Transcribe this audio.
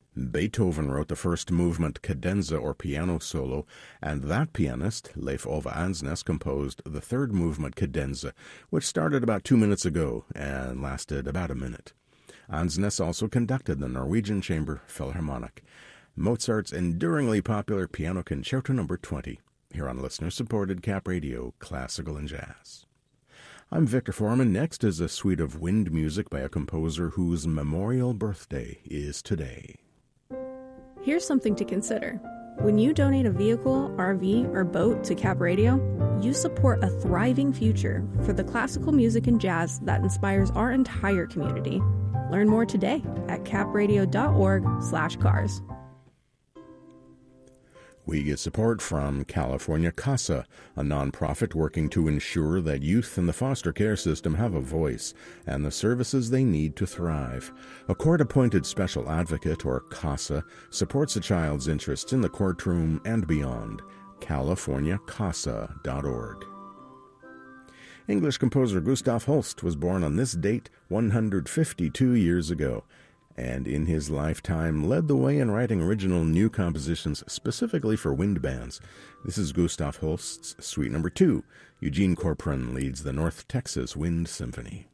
Beethoven wrote the first movement cadenza or piano solo, and that pianist, Leif Ove Ansnes, composed the third movement cadenza, which started about 2 minutes ago and lasted about a minute. Ansnes also conducted the Norwegian Chamber Philharmonic. Mozart's enduringly popular Piano Concerto No. 20, here on listener-supported Cap Radio, Classical and Jazz. I'm Victor Foreman. Next is a suite of wind music by a composer whose memorial birthday is today. Here's something to consider. When you donate a vehicle, RV, or boat to Cap Radio, you support a thriving future for the classical music and jazz that inspires our entire community. Learn more today at capradio.org/cars. We get support from California CASA, a nonprofit working to ensure that youth in the foster care system have a voice and the services they need to thrive. A court-appointed special advocate, or CASA, supports a child's interests in the courtroom and beyond. CaliforniaCASA.org. English composer Gustav Holst was born on this date 152 years ago, and in his lifetime led the way in writing original new compositions specifically for wind bands. This is Gustav Holst's Suite No. 2. Eugene Corcoran leads the North Texas Wind Symphony.